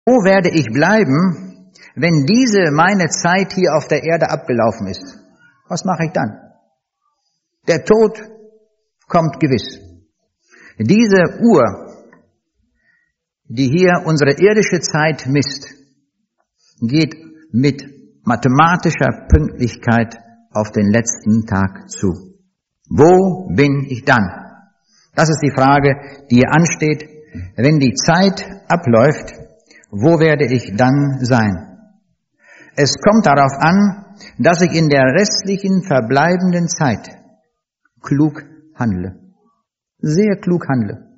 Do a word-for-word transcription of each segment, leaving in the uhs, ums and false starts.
Wo werde ich bleiben, wenn diese meine Zeit hier auf der Erde abgelaufen ist? Was mache ich dann? Der Tod kommt gewiss. Diese Uhr, die hier unsere irdische Zeit misst, geht mit mathematischer Pünktlichkeit auf den letzten Tag zu. Wo bin ich dann? Das ist die Frage, die hier ansteht. Wenn die Zeit abläuft, wo werde ich dann sein? Es kommt darauf an, dass ich in der restlichen verbleibenden Zeit klug handle. Sehr klug handle.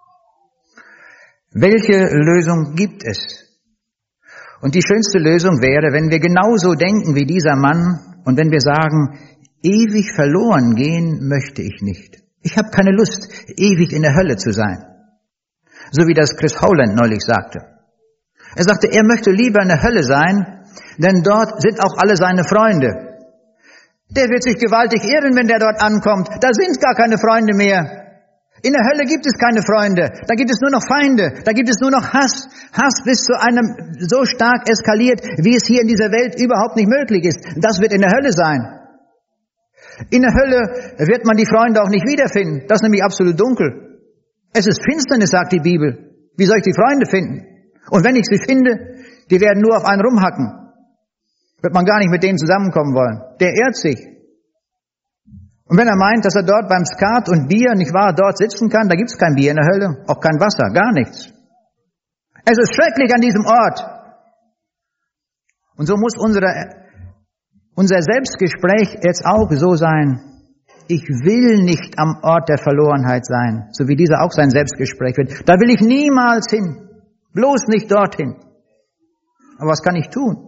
Welche Lösung gibt es? Und die schönste Lösung wäre, wenn wir genauso denken wie dieser Mann und wenn wir sagen, ewig verloren gehen möchte ich nicht. Ich habe keine Lust, ewig in der Hölle zu sein. So wie das Chris Howland neulich sagte. Er sagte, er möchte lieber in der Hölle sein, denn dort sind auch alle seine Freunde. Der wird sich gewaltig irren, wenn der dort ankommt. Da sind gar keine Freunde mehr. In der Hölle gibt es keine Freunde. Da gibt es nur noch Feinde. Da gibt es nur noch Hass. Hass bis zu einem so stark eskaliert, wie es hier in dieser Welt überhaupt nicht möglich ist. Das wird in der Hölle sein. In der Hölle wird man die Freunde auch nicht wiederfinden. Das ist nämlich absolut dunkel. Es ist Finsternis, sagt die Bibel. Wie soll ich die Freunde finden? Und wenn ich sie finde, die werden nur auf einen rumhacken. Wird man gar nicht mit denen zusammenkommen wollen. Der ehrt sich. Und wenn er meint, dass er dort beim Skat und Bier, nicht wahr, dort sitzen kann, da gibt es kein Bier in der Hölle, auch kein Wasser, gar nichts. Es ist schrecklich an diesem Ort. Und so muss unsere, unser Selbstgespräch jetzt auch so sein. Ich will nicht am Ort der Verlorenheit sein, so wie dieser auch sein Selbstgespräch wird. Da will ich niemals hin. Bloß nicht dorthin. Aber was kann ich tun?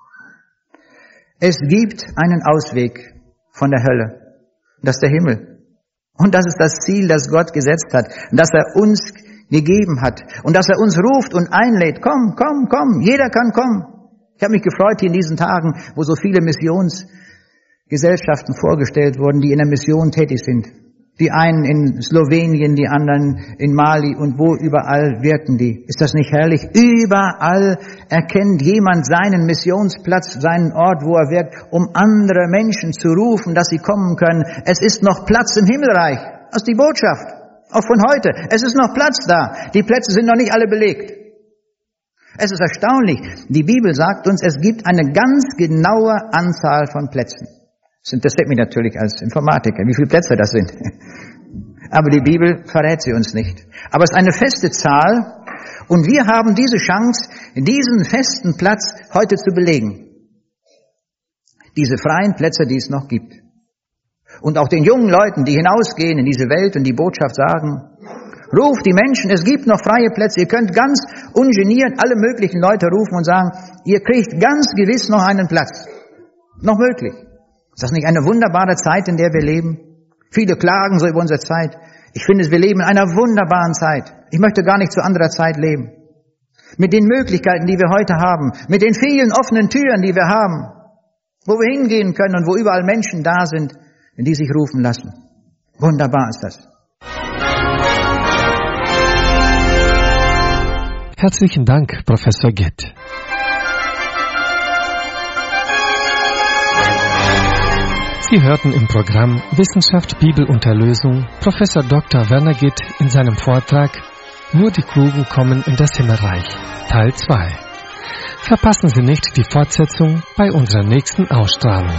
Es gibt einen Ausweg von der Hölle. Das ist der Himmel. Und das ist das Ziel, das Gott gesetzt hat. Das er uns gegeben hat. Und dass er uns ruft und einlädt. Komm, komm, komm. Jeder kann kommen. Ich habe mich gefreut hier in diesen Tagen, wo so viele Missionsgesellschaften vorgestellt wurden, die in der Mission tätig sind. Die einen in Slowenien, die anderen in Mali und wo überall wirken die. Ist das nicht herrlich? Überall erkennt jemand seinen Missionsplatz, seinen Ort, wo er wirkt, um andere Menschen zu rufen, dass sie kommen können. Es ist noch Platz im Himmelreich. Das ist die Botschaft. Auch von heute. Es ist noch Platz da. Die Plätze sind noch nicht alle belegt. Es ist erstaunlich. Die Bibel sagt uns, es gibt eine ganz genaue Anzahl von Plätzen. Das interessiert mich natürlich als Informatiker, wie viele Plätze das sind. Aber die Bibel verrät sie uns nicht. Aber es ist eine feste Zahl und wir haben diese Chance, diesen festen Platz heute zu belegen. Diese freien Plätze, die es noch gibt. Und auch den jungen Leuten, die hinausgehen in diese Welt und die Botschaft sagen, ruft die Menschen, es gibt noch freie Plätze, ihr könnt ganz ungeniert alle möglichen Leute rufen und sagen, ihr kriegt ganz gewiss noch einen Platz. Noch möglich. Ist das nicht eine wunderbare Zeit, in der wir leben? Viele klagen so über unsere Zeit. Ich finde, wir leben in einer wunderbaren Zeit. Ich möchte gar nicht zu anderer Zeit leben. Mit den Möglichkeiten, die wir heute haben, mit den vielen offenen Türen, die wir haben, wo wir hingehen können und wo überall Menschen da sind, die sich rufen lassen. Wunderbar ist das. Herzlichen Dank, Professor Gitt. Sie hörten im Programm Wissenschaft Bibel und Erlösung Professor Doktor Werner Gitt in seinem Vortrag Nur die Klugen kommen in das Himmelreich, Teil zwei. Verpassen Sie nicht die Fortsetzung bei unserer nächsten Ausstrahlung.